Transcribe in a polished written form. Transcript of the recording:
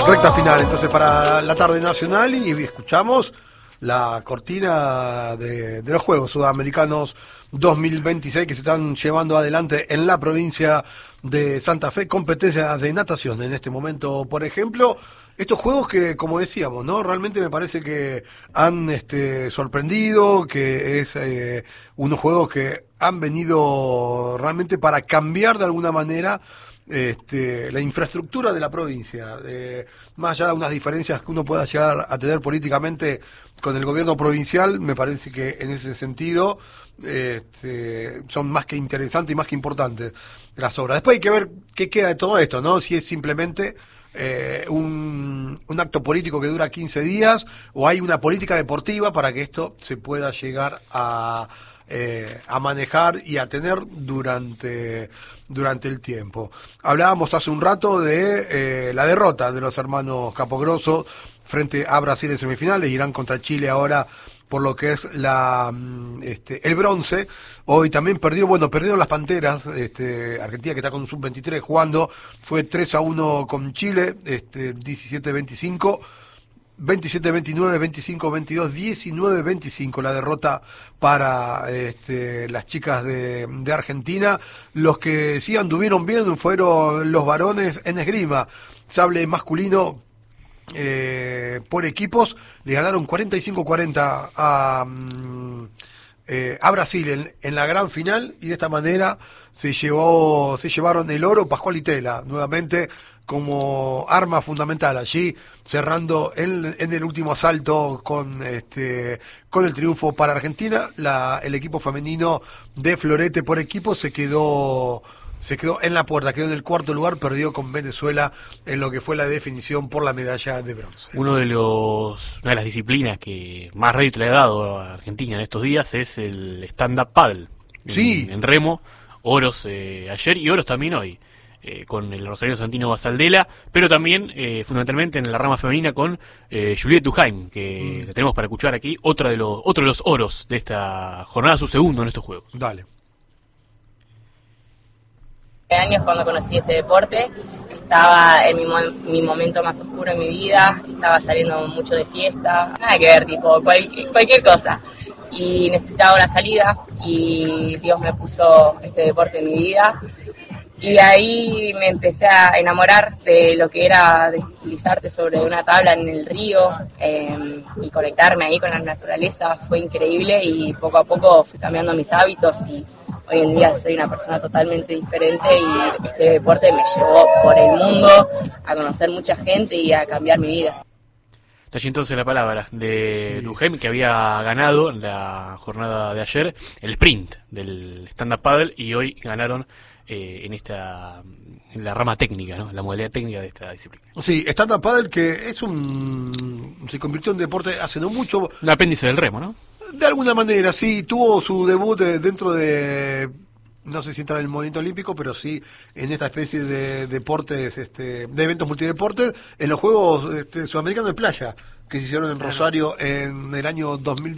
Recta final entonces para la tarde nacional y escuchamos la cortina de los Juegos Sudamericanos 2026 que se están llevando adelante en la provincia de Santa Fe, competencias de natación en este momento, por ejemplo. Estos juegos que, como decíamos, ¿no? Realmente me parece que han sorprendido, que es unos juegos que han venido realmente para cambiar de alguna manera la infraestructura de la provincia, más allá de unas diferencias que uno pueda llegar a tener políticamente con el gobierno provincial, me parece que en ese sentido son más que interesantes y más que importantes las obras. Después hay que ver qué queda de todo esto, ¿no? Si es simplemente un acto político que dura 15 días o hay una política deportiva para que esto se pueda llegar a manejar y a tener durante el tiempo. Hablábamos hace un rato de la derrota de los hermanos Capogrosso frente a Brasil en semifinales, irán contra Chile ahora por lo que es el bronce. Hoy también perdieron las Panteras, Argentina que está con un sub-23 jugando, fue 3-1 con Chile, 17-25, 27-29, 25-22, 19-25 la derrota para las chicas de Argentina. Los que sí anduvieron bien fueron los varones en esgrima, sable masculino. Por equipos le ganaron 45-40 a Brasil en la gran final y de esta manera se llevaron el oro Pascual Itela nuevamente como arma fundamental allí, cerrando en el último asalto con el triunfo para Argentina. El equipo femenino de florete por equipo se quedó en la puerta, quedó en el cuarto lugar, perdió con Venezuela en lo que fue la definición por la medalla de bronce. Una de las disciplinas que más rédito le ha dado a Argentina en estos días es el stand-up paddle. Sí. En remo, oros ayer y oros también hoy, con el rosarino Santino Basaldela, pero también fundamentalmente en la rama femenina con Juliette Duhaime, que la tenemos para escuchar aquí, otro de los oros de esta jornada, su segundo en estos Juegos. Dale. Años cuando conocí este deporte, estaba en mi momento más oscuro en mi vida, estaba saliendo mucho de fiesta, nada que ver, tipo cualquier cosa, y necesitaba una salida y Dios me puso este deporte en mi vida y de ahí me empecé a enamorar de lo que era deslizarte sobre una tabla en el río y conectarme ahí con la naturaleza. Fue increíble y poco a poco fui cambiando mis hábitos y hoy en día soy una persona totalmente diferente y este deporte me llevó por el mundo a conocer mucha gente y a cambiar mi vida. Está allí entonces la palabra de Duhaime, que había ganado en la jornada de ayer el sprint del stand-up paddle y hoy ganaron en la rama técnica, ¿no? La modalidad técnica de esta disciplina. Sí, stand-up paddle que se convirtió en deporte hace no mucho. Un apéndice del remo, ¿no? De alguna manera, sí, tuvo su debut dentro de, no sé si entra en el movimiento olímpico, pero sí en esta especie de deportes, de eventos multideportes, en los Juegos Sudamericanos de Playa, que se hicieron en Rosario en el año 2010.